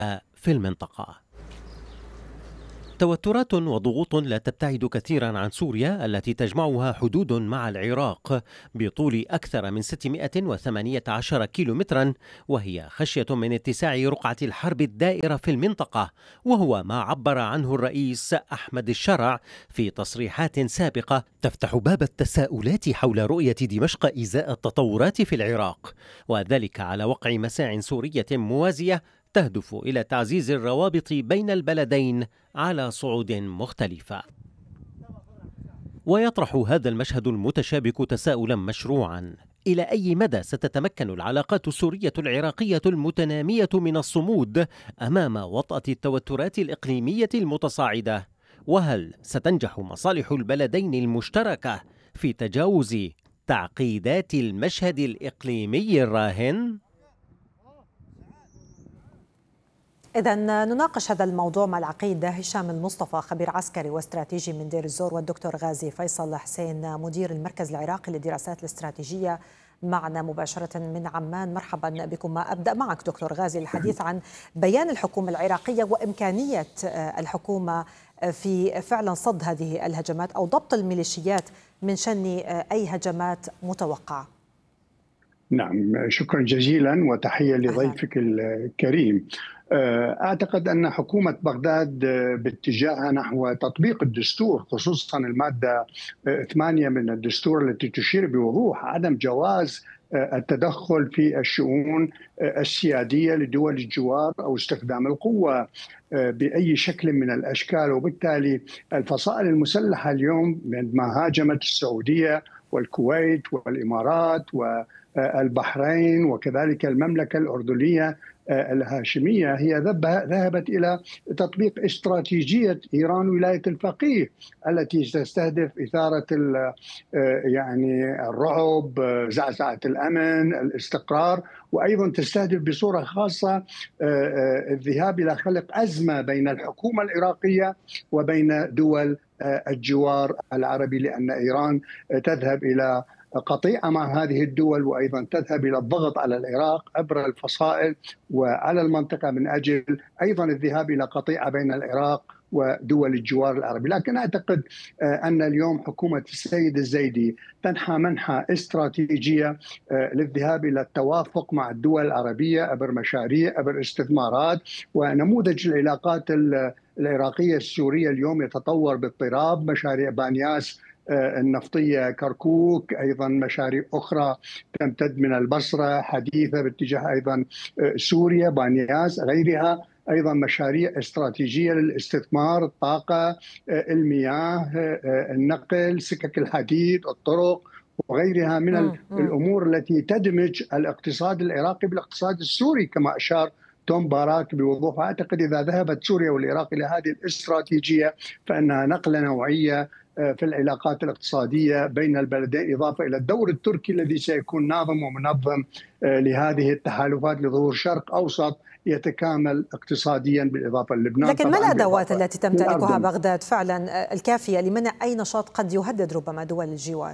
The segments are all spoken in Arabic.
في المنطقة. توترات وضغوط لا تبتعد كثيرا عن سوريا التي تجمعها حدود مع العراق بطول أكثر من 618 كيلومترا، وهي خشية من اتساع رقعة الحرب الدائرة في المنطقة، وهو ما عبر عنه الرئيس أحمد الشرع في تصريحات سابقة تفتح باب التساؤلات حول رؤية دمشق إزاء التطورات في العراق، وذلك على وقع مساع سورية موازية تهدف إلى تعزيز الروابط بين البلدين على صعود مختلفة. ويطرح هذا المشهد المتشابك تساؤلا مشروعا: إلى أي مدى ستتمكن العلاقات السورية العراقية المتنامية من الصمود أمام وطأة التوترات الإقليمية المتصاعدة؟ وهل ستنجح مصالح البلدين المشتركة في تجاوز تعقيدات المشهد الإقليمي الراهن؟ إذا نناقش هذا الموضوع مع العقيد هشام المصطفى، خبير عسكري واستراتيجي من دير الزور، والدكتور غازي فيصل حسين، مدير المركز العراقي للدراسات الاستراتيجية، معنا مباشرة من عمان. مرحبا بكم. أبدأ معك دكتور غازي الحديث عن بيان الحكومة العراقية وإمكانية الحكومة في فعلا صد هذه الهجمات أو ضبط الميليشيات من شن أي هجمات متوقعة. نعم، شكرا جزيلا وتحية لضيفك الكريم. أعتقد أن حكومة بغداد باتجاهها نحو تطبيق الدستور، خصوصا المادة 8 من الدستور التي تشير بوضوح عدم جواز التدخل في الشؤون السيادية لدول الجوار أو استخدام القوة بأي شكل من الأشكال. وبالتالي الفصائل المسلحة اليوم عندما هاجمت السعودية والكويت والإمارات والبحرين وكذلك المملكة الأردنية الهاشمية، هي ذهبت إلى تطبيق استراتيجية إيران ولاية الفقيه التي تستهدف إثارة يعني الرعب، زعزعة الأمن، الاستقرار، وأيضا تستهدف بصورة خاصة الذهاب إلى خلق أزمة بين الحكومة العراقية وبين دول الجوار العربي، لأن إيران تذهب إلى قطيعة مع هذه الدول وأيضا تذهب إلى الضغط على العراق عبر الفصائل وعلى المنطقة من أجل أيضا الذهاب إلى قطيعة بين العراق ودول الجوار العربي. لكن أعتقد أن اليوم حكومة السيد الزيدي تنحى منحى استراتيجية للذهاب إلى التوافق مع الدول العربية عبر مشاريع، عبر استثمارات، ونموذج العلاقات العراقية السورية اليوم يتطور باضطراب. مشاريع بانياس النفطية، كركوك، أيضا مشاريع أخرى تمتد من البصرة حديثة باتجاه أيضا سوريا، بانياس، غيرها أيضا مشاريع استراتيجية للاستثمار، الطاقة، المياه، النقل، سكك الحديد، الطرق وغيرها من الأمور التي تدمج الاقتصاد العراقي بالاقتصاد السوري كما أشار توم باراك بوضوح. أعتقد إذا ذهبت سوريا والعراق إلى هذه الاستراتيجية فإنها نقلة نوعية في العلاقات الاقتصادية بين البلدين، إضافة إلى الدور التركي الذي سيكون ناظم ومنظم لهذه التحالفات لظهور شرق أوسط يتكامل اقتصاديا بالإضافة للبنان. لكن ما الأدوات التي تمتلكها بغداد فعلا الكافية لمنع أي نشاط قد يهدد ربما دول الجوار؟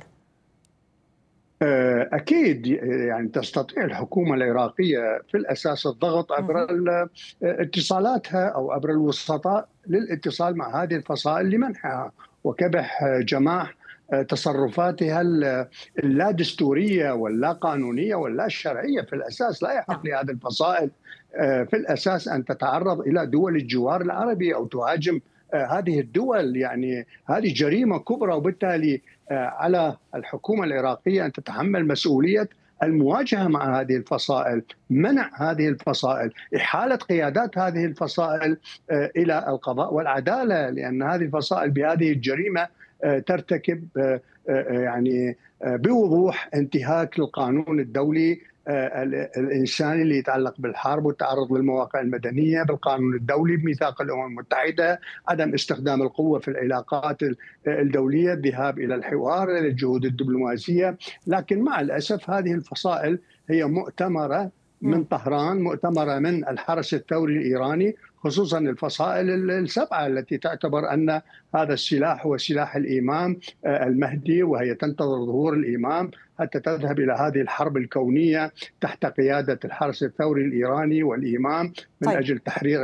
أكيد يعني تستطيع الحكومة العراقية في الأساس الضغط عبر اتصالاتها أو عبر الوسطاء للاتصال مع هذه الفصائل لمنحها وكبح جماح تصرفاتها اللا دستورية واللا قانونية واللا شرعية. في الأساس لا يحق لهذه الفصائل في الأساس أن تتعرض إلى دول الجوار العربي أو تهاجم هذه الدول. يعني هذه جريمة كبرى، وبالتالي على الحكومة العراقية أن تتحمل مسؤولية المواجهة مع هذه الفصائل، منع هذه الفصائل، إحالة قيادات هذه الفصائل إلى القضاء والعدالة، لأن هذه الفصائل بهذه الجريمة ترتكب يعني بوضوح انتهاك للقانون الدولي الإنساني اللي يتعلق بالحرب والتعرض للمواقع المدنية، بالقانون الدولي، بميثاق الأمم المتحدة، عدم استخدام القوة في العلاقات الدولية، الذهاب إلى الحوار، إلى الجهود الدبلوماسية. لكن مع الأسف هذه الفصائل هي مؤتمرة من طهران، مؤتمرة من الحرس الثوري الإيراني، خصوصا الفصائل السبعة التي تعتبر أن هذا السلاح هو سلاح الإمام المهدي، وهي تنتظر ظهور الإمام حتى تذهب إلى هذه الحرب الكونية تحت قيادة الحرس الثوري الإيراني والإمام من أجل تحرير